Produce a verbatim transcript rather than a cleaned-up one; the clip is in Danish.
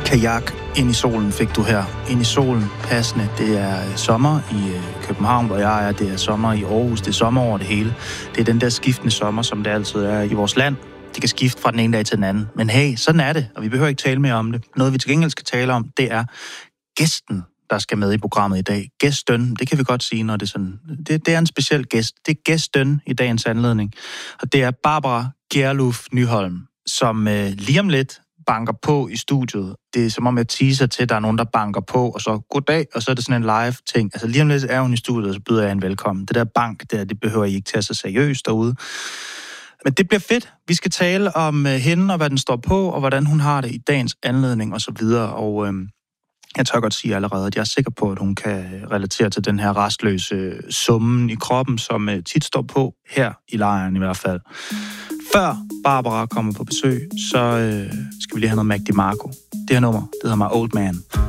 Kajak ind i solen fik du her. Ind i solen, passende. Det er sommer i København, hvor jeg er. Det er sommer i Aarhus. Det er sommer over det hele. Det er den der skiftende sommer, som det altid er i vores land. Det kan skifte fra den ene dag til den anden. Men hey, sådan er det, og vi behøver ikke tale mere om det. Noget, vi til gengæld skal tale om, det er gæsten, der skal med i programmet i dag. Gæsten, det kan vi godt sige, når det er sådan. Det, det er en speciel gæst. Det er gæsten i dagens anledning. Og det er Barbara Gjerluff Nyholm, som øh, lige om lidt banker på i studiet. Det er som om jeg teaser til, at der er nogen, der banker på, og så goddag, og så er det sådan en live-ting. Altså lige om lidt er hun i studiet, og så byder jeg en velkommen. Det der bank der, det behøver I ikke tage så seriøst derude. Men det bliver fedt. Vi skal tale om øh, hende, og hvad den står på, og hvordan hun har det i dagens anledning, og så videre. Og øh, jeg tør godt sige allerede, at jeg er sikker på, at hun kan relatere til den her restløse summen i kroppen, som øh, tit står på, her i lejren i hvert fald. Før Barbara kommer på besøg, så øh, skal vi lige have noget Mac DiMarco. Det her nummer, det hedder mig Old Man.